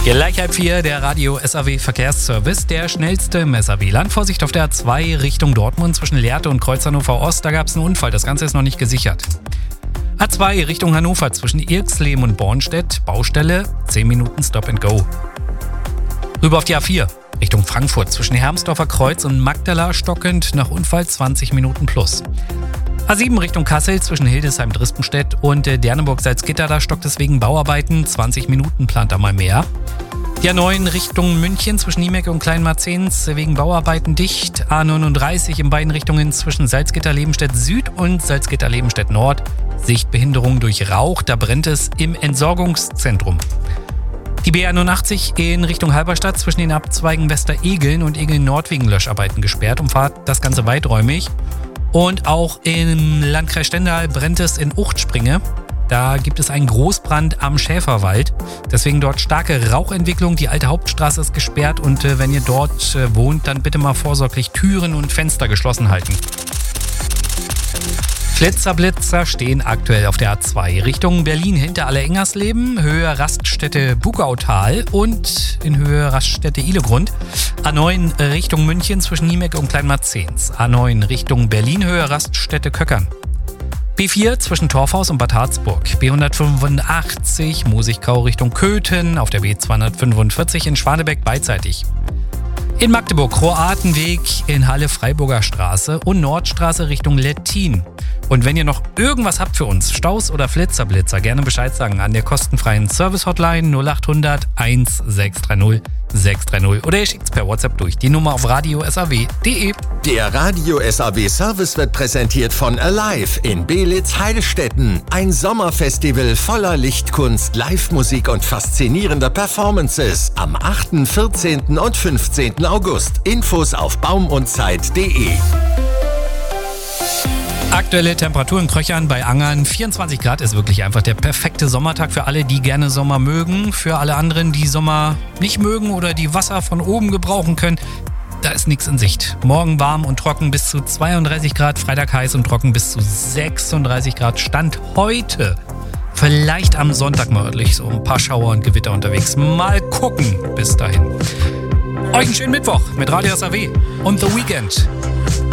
Gleich 3:30, der Radio SAW Verkehrsservice, der schnellste im SAW-Land. Vorsicht auf der A2 Richtung Dortmund zwischen Lehrte und Kreuz Hannover Ost, da gab es einen Unfall, das Ganze ist noch nicht gesichert. A2 Richtung Hannover zwischen Irxleben und Bornstedt, Baustelle, 10 Minuten Stop and Go. Rüber auf die A4 Richtung Frankfurt zwischen Hermsdorfer Kreuz und Magdala stockend, nach Unfall 20 Minuten plus. A7 Richtung Kassel zwischen Hildesheim-Drispenstedt und Derneburg-Salzgitter, da stockt es wegen Bauarbeiten, 20 Minuten plant da mal mehr. Die A9 Richtung München zwischen Niemecke und Kleinmarzens wegen Bauarbeiten dicht. A39 in beiden Richtungen zwischen Salzgitter-Lebenstedt Süd und Salzgitter-Lebenstedt Nord. Sichtbehinderung durch Rauch, da brennt es im Entsorgungszentrum. Die B81 in Richtung Halberstadt zwischen den Abzweigen Westeregeln und Egeln Nord wegen Löscharbeiten gesperrt. Umfahrt das Ganze weiträumig. Und auch im Landkreis Stendal brennt es in Uchtspringe. Da gibt es einen Großbrand am Schäferwald. Deswegen dort starke Rauchentwicklung. Die alte Hauptstraße ist gesperrt und wenn ihr dort wohnt, dann bitte mal vorsorglich Türen und Fenster geschlossen halten. Flitzer-Blitzer stehen aktuell auf der A2 Richtung Berlin hinter Allerengnersleben, Höhe Raststätte Bugautal und in Höhe Raststätte Ihlegrund. A9 Richtung München zwischen Niemecke und Kleinmarzens. A9 Richtung Berlin, Höhe Raststätte Köckern. B4 zwischen Torfhaus und Bad Harzburg. B185 Musigkau Richtung Köthen, auf der B245 in Schwanebeck beidseitig. In Magdeburg Kroatenweg in Halle Freiburger Straße und Nordstraße Richtung Lettin. Und wenn ihr noch irgendwas habt für uns, Staus oder Flitzer-Blitzer, gerne Bescheid sagen an der kostenfreien Service-Hotline 0800 1630 630 oder ihr schickt's per WhatsApp durch. Die Nummer auf radiosaw.de. Der Radio SAW Service wird präsentiert von Alive in Belitz-Heilstätten. Ein Sommerfestival voller Lichtkunst, Live-Musik und faszinierender Performances. Am 8., 14. und 15. August. Infos auf baumundzeit.de. Aktuelle Temperaturen Kröchern bei Angern. 24 Grad ist wirklich einfach der perfekte Sommertag für alle, die gerne Sommer mögen. Für alle anderen, die Sommer nicht mögen oder die Wasser von oben gebrauchen können, da ist nichts in Sicht. Morgen warm und trocken bis zu 32 Grad, Freitag heiß und trocken bis zu 36 Grad. Stand heute. Vielleicht am Sonntag mal örtlich so ein paar Schauer und Gewitter unterwegs. Mal gucken. Bis dahin. Euch einen schönen Mittwoch mit Radio SAW und The Weekend.